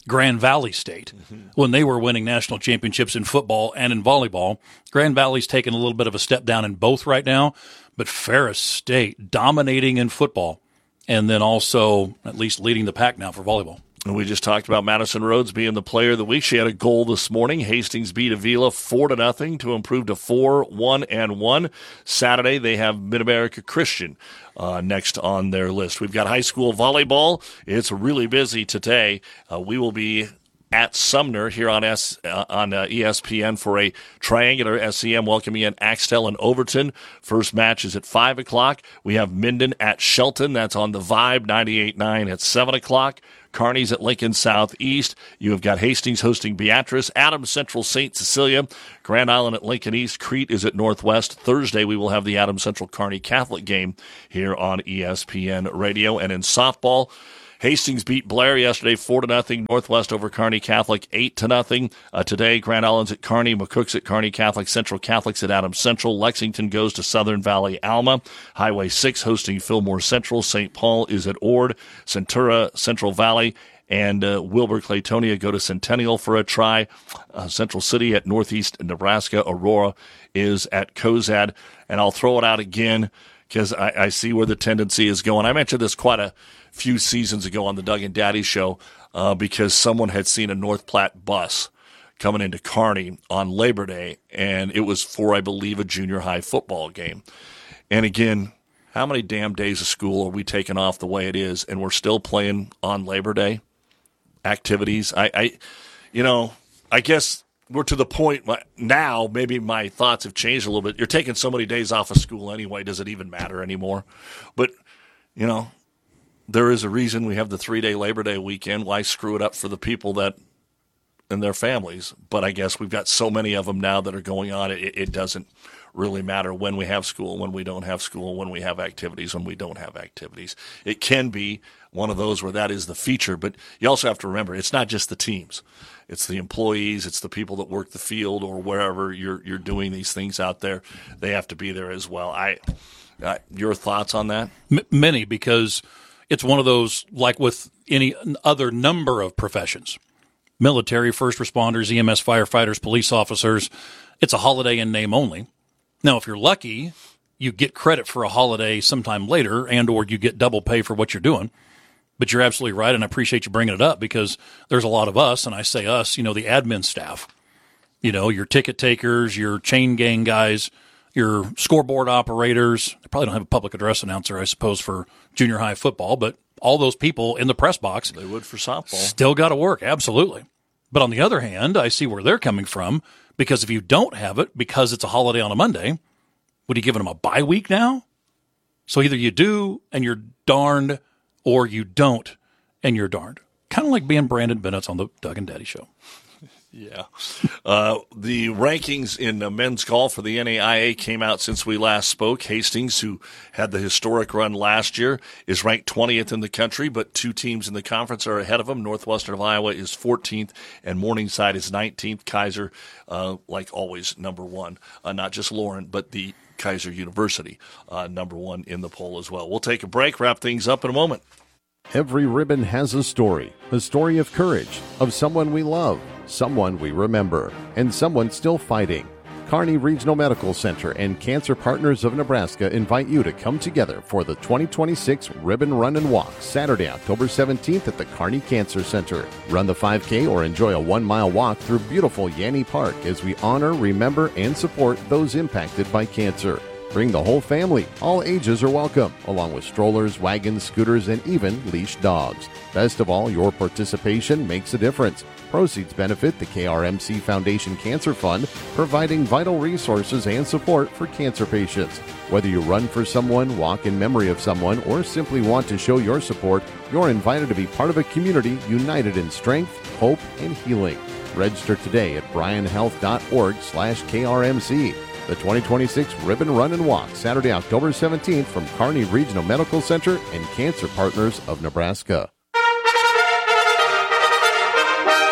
Grand Valley State mm-hmm. when they were winning national championships in football and in volleyball. Grand Valley's taken a little bit of a step down in both right now, but Ferris State dominating in football and then also at least leading the pack now for volleyball. And we just talked about Madison Rhodes being the player of the week. She had a goal this morning. Hastings beat Avila four to nothing to improve to four, one, and one. Saturday, they have Mid-America Christian uh, next on their list. We've got high school volleyball. It's really busy today. Uh, we will be at Sumner here on S uh, on uh, E S P N for a triangular S C M welcoming in Axtell and Overton. First match is at five o'clock. We have Minden at Shelton. That's on the Vibe ninety-eight point nine at seven o'clock. Kearney's at Lincoln Southeast. You have got Hastings hosting Beatrice, Adams Central Saint Cecilia, Grand Island at Lincoln East, Crete is at Northwest. Thursday we will have the Adams Central Kearney Catholic game here on E S P N Radio. And in softball, Hastings beat Blair yesterday four to nothing. Northwest over Kearney Catholic eight to nothing. Uh, today, Grand Island's at Kearney, McCook's at Kearney Catholic, Central Catholics at Adams Central. Lexington goes to Southern Valley Alma. Highway six hosting Fillmore Central. Saint Paul is at Ord. Centura, Central Valley, and uh, Wilbur Claytonia go to Centennial for a try. Uh, Central City at Northeast Nebraska. Aurora is at Cozad. And I'll throw it out again because I, I see where the tendency is going. I mentioned this quite a few seasons ago on the Doug and Daddy show uh, because someone had seen a North Platte bus coming into Kearney on Labor Day, and it was for, I believe, a junior high football game. And again, how many damn days of school are we taking off the way it is, and we're still playing on Labor Day activities? I, I you know, I guess we're to the point now, maybe my thoughts have changed a little bit. You're taking so many days off of school anyway, does it even matter anymore? But, you know, there is a reason we have the three-day Labor Day weekend. Why screw it up for the people that and their families? But I guess we've got so many of them now that are going on, it, it doesn't really matter when we have school, when we don't have school, when we have activities, when we don't have activities. It can be one of those where that is the feature, but you also have to remember it's not just the teams. It's the employees, it's the people that work the field or wherever you're you're doing these things out there. They have to be there as well. I, uh, your thoughts on that? M- many, because it's one of those, like with any other number of professions, military, first responders, E M S firefighters, police officers, it's a holiday in name only. Now, if you're lucky, you get credit for a holiday sometime later and or you get double pay for what you're doing. But you're absolutely right, and I appreciate you bringing it up because there's a lot of us, and I say us, you know, the admin staff, you know, your ticket takers, your chain gang guys, your scoreboard operators. They probably don't have a public address announcer, I suppose, for junior high football, but all those people in the press box. They would for softball. Still got to work, absolutely. But on the other hand, I see where they're coming from because if you don't have it because it's a holiday on a Monday, would you give them a bye week now? So either you do and you're darned, or you don't, and you're darned. Kind of like being Brandon Bennett's on the Doug and Daddy show. Yeah. Uh, the rankings in uh, men's golf for the N A I A came out since we last spoke. Hastings, who had the historic run last year, is ranked twentieth in the country, but two teams in the conference are ahead of them. Northwestern of Iowa is fourteenth, and Morningside is nineteenth. Kaiser, uh, like always, number one. Uh, not just Lauren, but the Kaiser University, uh, number one in the poll as well. We'll take a break, wrap things up in a moment. Every ribbon has a story, a story of courage, of someone we love, someone we remember, and someone still fighting. Kearney Regional Medical Center and Cancer Partners of Nebraska invite you to come together for the twenty twenty-six Ribbon Run and Walk, Saturday, October seventeenth at the Kearney Cancer Center. Run the five K or enjoy a one-mile walk through beautiful Yanni Park as we honor, remember, and support those impacted by cancer. Bring the whole family. All ages are welcome, along with strollers, wagons, scooters, and even leashed dogs. Best of all, your participation makes a difference. Proceeds benefit the K R M C Foundation Cancer Fund, providing vital resources and support for cancer patients. Whether you run for someone, walk in memory of someone, or simply want to show your support, you're invited to be part of a community united in strength, hope, and healing. Register today at bryanhealth.org slash KRMC. The twenty twenty-six Ribbon Run and Walk, Saturday, October seventeenth from Kearney Regional Medical Center and Cancer Partners of Nebraska.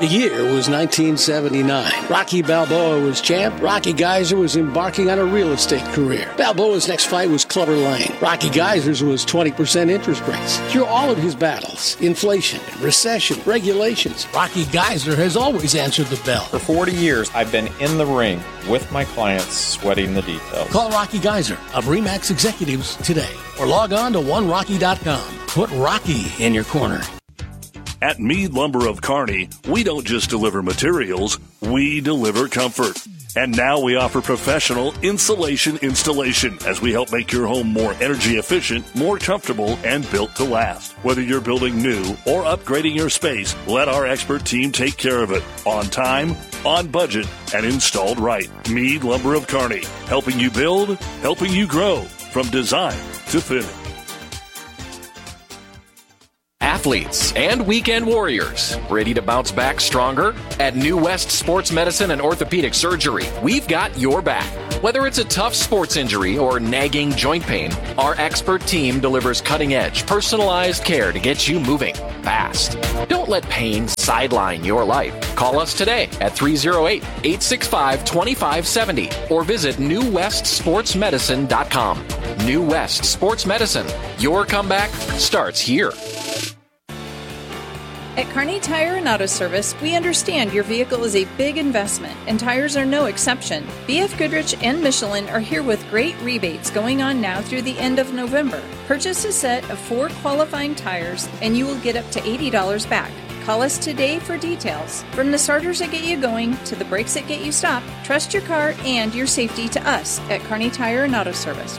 The year was nineteen seventy-nine. Rocky Balboa was champ. Rocky Geyser was embarking on a real estate career. Balboa's next fight was Clubber Lang. Rocky Geyser's was twenty percent interest rates. Through all of his battles, inflation, recession, regulations, Rocky Geyser has always answered the bell. For forty years, I've been in the ring with my clients, sweating the details. Call Rocky Geyser of RE/MAX Executives today or log on to one rocky dot com. Put Rocky in your corner. At Mead Lumber of Kearney, we don't just deliver materials, we deliver comfort. And now we offer professional insulation installation as we help make your home more energy efficient, more comfortable, and built to last. Whether you're building new or upgrading your space, let our expert team take care of it. On time, on budget, and installed right. Mead Lumber of Kearney, helping you build, helping you grow, from design to finish. Athletes and weekend warriors, ready to bounce back stronger? At New West Sports Medicine and Orthopedic Surgery, we've got your back. Whether it's a tough sports injury or nagging joint pain, our expert team delivers cutting-edge, personalized care to get you moving fast. Don't let pain sideline your life. Call us today at three oh eight, eight six five, two five seven oh or visit new west sports medicine dot com. New West Sports Medicine. Your comeback starts here. At Kearney Tire and Auto Service, we understand your vehicle is a big investment, and tires are no exception. B F Goodrich and Michelin are here with great rebates going on now through the end of November. Purchase a set of four qualifying tires, and you will get up to eighty dollars back. Call us today for details. From the starters that get you going to the brakes that get you stopped, trust your car and your safety to us at Kearney Tire and Auto Service.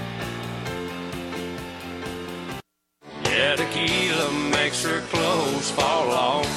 Yeah, tequila makes her clothes fall off.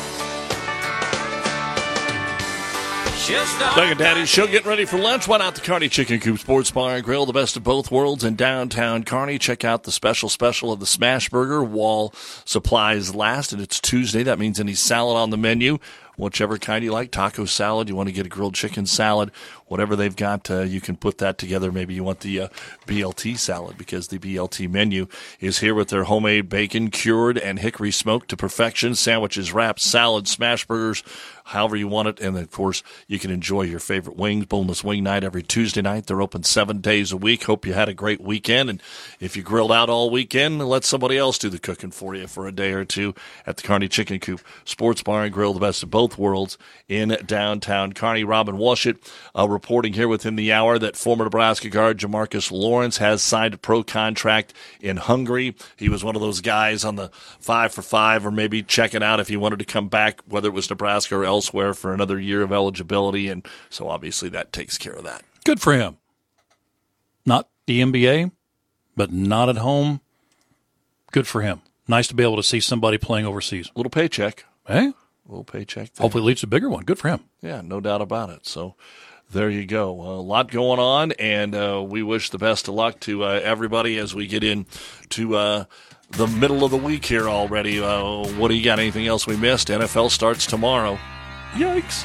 Doug and Daddy's show, getting ready for lunch. Why not the Kearney Chicken Coop Sports Bar and Grill, the best of both worlds in downtown Kearney. Check out the special special of the Smash Burger while supplies last, and it's Tuesday. That means any salad on the menu, whichever kind you like, taco salad, you want to get a grilled chicken salad, whatever they've got, uh, you can put that together. Maybe you want the uh, B L T salad, because the B L T menu is here with their homemade bacon, cured and hickory smoked to perfection, sandwiches, wraps, salads, smash burgers, however you want it. And, of course, you can enjoy your favorite wings, boneless wing night every Tuesday night. They're open seven days a week. Hope you had a great weekend. And if you grilled out all weekend, let somebody else do the cooking for you for a day or two at the Kearney Chicken Coop Sports Bar and Grill, the best of both worlds in downtown Kearney. Robin Washut uh, reporting here within the hour that former Nebraska guard Jamarcus Lawrence has signed a pro contract in Hungary. He was one of those guys on the five for five, or maybe checking out if he wanted to come back, whether it was Nebraska or elsewhere, for another year of eligibility. And so obviously that takes care of that. Good for him. Not the N B A, but not at home. Good for him. Nice to be able to see somebody playing overseas. Little paycheck. Hey? Little paycheck there. Hopefully it leads to a bigger one. Good for him. Yeah, no doubt about it. So there you go. A lot going on, and uh, we wish the best of luck to uh, everybody as we get into uh, the middle of the week here already. Uh, what do you got? Anything else we missed? N F L starts tomorrow. Yikes.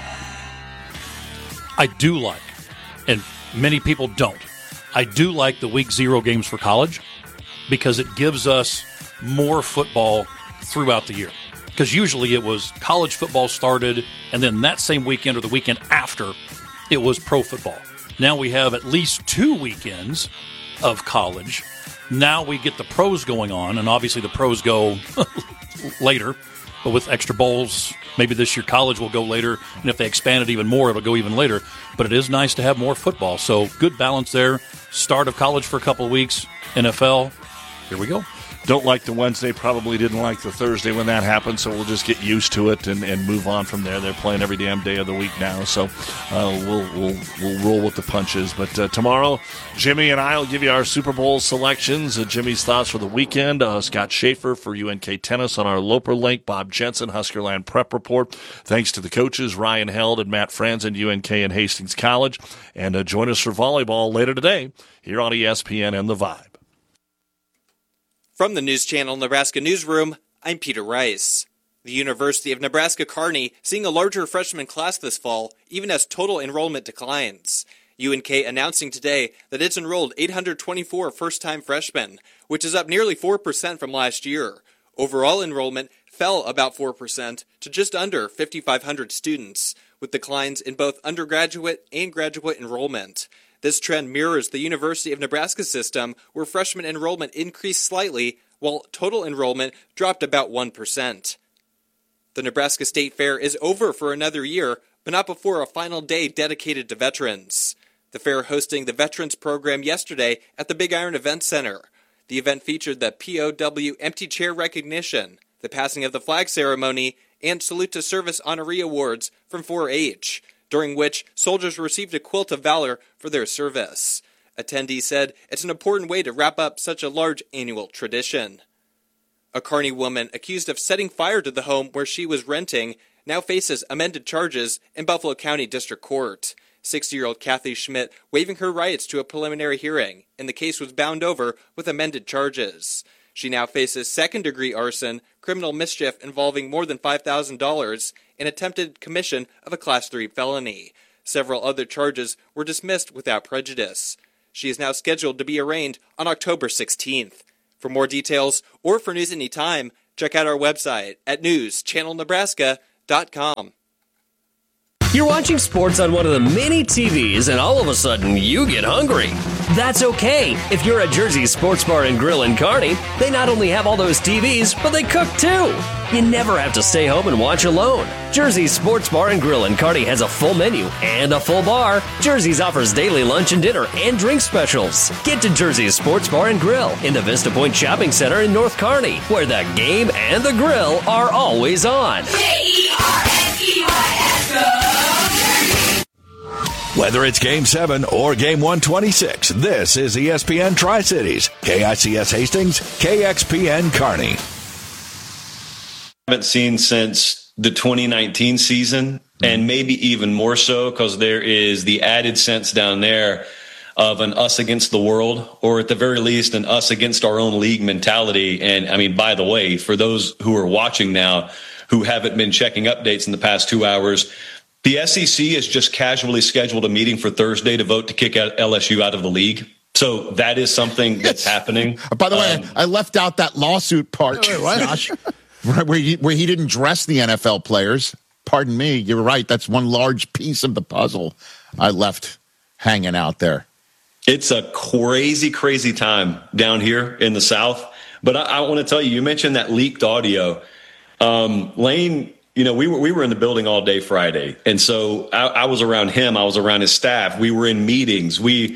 I do like, and many people don't, I do like the week zero games for college, because it gives us more football throughout the year. Because usually it was college football started, and then that same weekend or the weekend after, it was pro football. Now we have at least two weekends of college. Now we get the pros going on, and obviously the pros go later, but with extra bowls. Maybe this year college will go later, and if they expand it even more, it'll go even later. But it is nice to have more football. So good balance there. Start of college for a couple of weeks. N F L, here we go. Don't like the Wednesday, probably didn't like the Thursday when that happened, so we'll just get used to it and, and move on from there. They're playing every damn day of the week now, so uh, we'll, we'll we'll roll with the punches. But uh, tomorrow, Jimmy and I will give you our Super Bowl selections, uh, Jimmy's thoughts for the weekend, uh, Scott Schaefer for U N K Tennis on our Loper link, Bob Jensen, Huskerland Prep Report. Thanks to the coaches, Ryan Held and Matt Franzen, U N K and Hastings College. And uh, join us for volleyball later today here on E S P N and The Vibe. From the News Channel Nebraska Newsroom, I'm Peter Rice. The University of Nebraska-Kearney seeing a larger freshman class this fall, even as total enrollment declines. U N K announcing today that it's enrolled eight hundred twenty-four first-time freshmen, which is up nearly four percent from last year. Overall enrollment fell about four percent to just under five thousand five hundred students, with declines in both undergraduate and graduate enrollment. This trend mirrors the University of Nebraska system, where freshman enrollment increased slightly, while total enrollment dropped about one percent. The Nebraska State Fair is over for another year, but not before a final day dedicated to veterans. The fair hosting the Veterans Program yesterday at the Big Iron Event Center. The event featured the P O W Empty Chair Recognition, the passing of the flag ceremony, and Salute to Service honoree awards from four H, during which soldiers received a quilt of valor for their service. Attendees said it's an important way to wrap up such a large annual tradition. A Kearney woman accused of setting fire to the home where she was renting now faces amended charges in Buffalo County District Court. sixty-year-old Kathy Schmidt waiving her rights to a preliminary hearing, and the case was bound over with amended charges. She now faces second-degree arson, criminal mischief involving more than five thousand dollars, and attempted commission of a Class three felony. Several other charges were dismissed without prejudice. She is now scheduled to be arraigned on October sixteenth. For more details, or for news anytime, check out our website at news channel nebraska dot com. You're watching sports on one of the many T Vs, and all of a sudden you get hungry. That's okay. If you're at Jersey's Sports Bar and Grill in Kearney, they not only have all those T Vs, but they cook too. You never have to stay home and watch alone. Jersey's Sports Bar and Grill in Kearney has a full menu and a full bar. Jersey's offers daily lunch and dinner and drink specials. Get to Jersey's Sports Bar and Grill in the Vista Point Shopping Center in North Kearney, where the game and the grill are always on. K E R N E Y S O. Whether it's Game seven or Game one twenty-six, this is E S P N Tri-Cities, K I C S Hastings, K X P N Kearney. Haven't seen since the twenty nineteen season, and maybe even more so because there is the added sense down there of an us against the world, or at the very least an us against our own league mentality. And I mean, by the way, for those who are watching now who haven't been checking updates in the past two hours, the S E C has just casually scheduled a meeting for Thursday to vote to kick out L S U out of the league. So that is something that's happening. By the way, um, I left out that lawsuit part, wait, what? Josh, where he, where he didn't dress the N F L players. Pardon me, you're right. That's one large piece of the puzzle I left hanging out there. It's a crazy, crazy time down here in the South. But I, I want to tell you, you mentioned that leaked audio. Um, Lane, you know, we were we were in the building all day Friday, and so I, I was around him. I was around his staff. We were in meetings. We,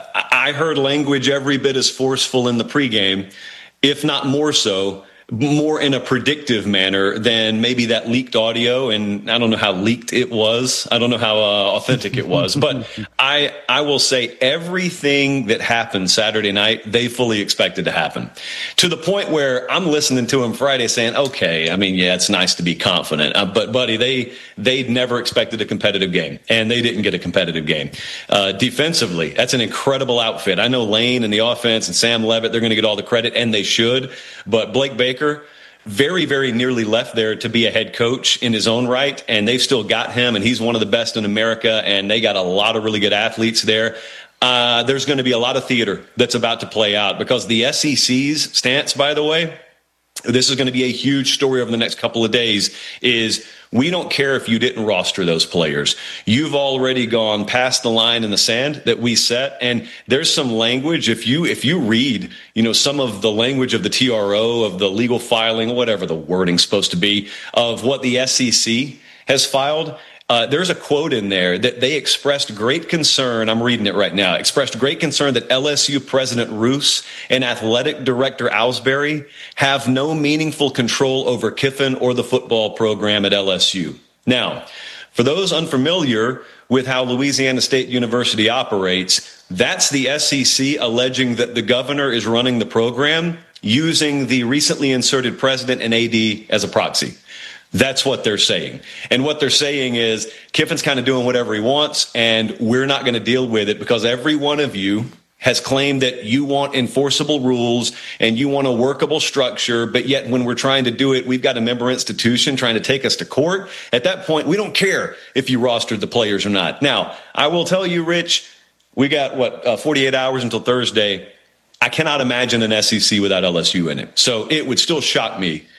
I heard language every bit as forceful in the pregame, if not more so, more in a predictive manner than maybe that leaked audio. And I don't know how leaked it was. I don't know how uh, authentic it was. But I I will say everything that happened Saturday night, they fully expected to happen, to the point where I'm listening to him Friday saying, okay, I mean, yeah, it's nice to be confident. Uh, but, buddy, they they never expected a competitive game, and they didn't get a competitive game. Uh, defensively, that's an incredible outfit. I know Lane and the offense and Sam Levitt, they're going to get all the credit, and they should. But Blake Baker, very, very nearly left there to be a head coach in his own right, and they've still got him, and he's one of the best in America, and they got a lot of really good athletes there. Uh, there's going to be a lot of theater that's about to play out because the S E C's stance, by the way, this is going to be a huge story over the next couple of days, is we don't care if you didn't roster those players. You've already gone past the line in the sand that we set. And there's some language. If you if you read, you know, some of the language of the T R O, of the legal filing, whatever the wording's supposed to be, of what the S E C has filed, Uh, there's a quote in there that they expressed great concern. I'm reading it right now. Expressed great concern that L S U President Roos and Athletic Director Owsbury have no meaningful control over Kiffin or the football program at L S U. Now, for those unfamiliar with how Louisiana State University operates, that's the S E C alleging that the governor is running the program using the recently inserted president and A D as a proxy. That's what they're saying. And what they're saying is Kiffin's kind of doing whatever he wants, and we're not going to deal with it because every one of you has claimed that you want enforceable rules and you want a workable structure, but yet when we're trying to do it, we've got a member institution trying to take us to court. At that point, we don't care if you rostered the players or not. Now, I will tell you, Rich, we got, what, uh, forty-eight hours until Thursday. I cannot imagine an S E C without L S U in it. So it would still shock me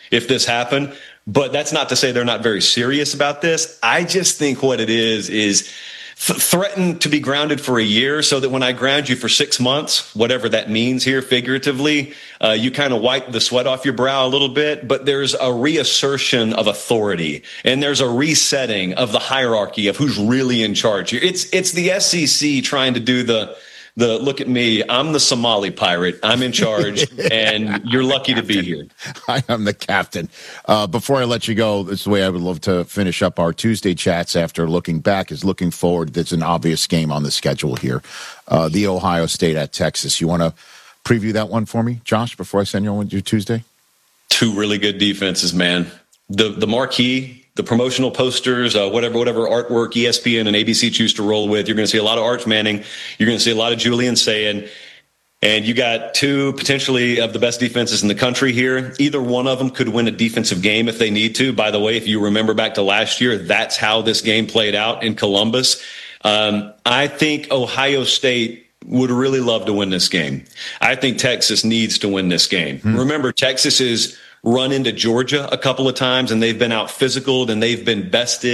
if this happened. But that's not to say they're not very serious about this. I just think what it is is th- threaten to be grounded for a year so that when I ground you for six months, whatever that means here figuratively, uh, you kind of wipe the sweat off your brow a little bit. But there's a reassertion of authority, and there's a resetting of the hierarchy of who's really in charge here. It's it's the S E C trying to do the The look at me, I'm the Somali pirate. I'm in charge, and you're lucky to be here. I am the captain. Uh, before I let you go, this is the way I would love to finish up our Tuesday chats after looking back is looking forward. There's an obvious game on the schedule here. Uh, the Ohio State at Texas. You want to preview that one for me, Josh, before I send you on to Tuesday? Two really good defenses, man. The the marquee, the promotional posters, uh, whatever whatever artwork E S P N and A B C choose to roll with. You're going to see a lot of Arch Manning. You're going to see a lot of Julian Sayin. And you got two potentially of the best defenses in the country here. Either one of them could win a defensive game if they need to. By the way, if you remember back to last year, that's how this game played out in Columbus. Um, I think Ohio State would really love to win this game. I think Texas needs to win this game. Hmm. Remember, Texas is run into Georgia a couple of times, and they've been out physical and they've been bested.